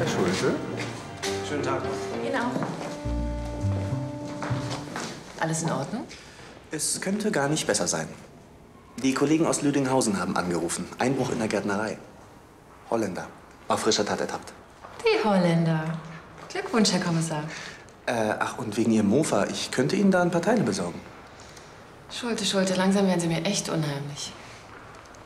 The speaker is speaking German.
Herr Schulte. Schönen Tag noch. Ihnen auch. Alles in Ordnung? Es könnte gar nicht besser sein. Die Kollegen aus Lüdinghausen haben angerufen. Einbruch in der Gärtnerei. Holländer. Auf frischer Tat ertappt. Die Holländer. Glückwunsch, Herr Kommissar. Ach, und wegen Ihrem Mofa. Ich könnte Ihnen da ein paar Teile besorgen. Schulte, langsam werden Sie mir echt unheimlich.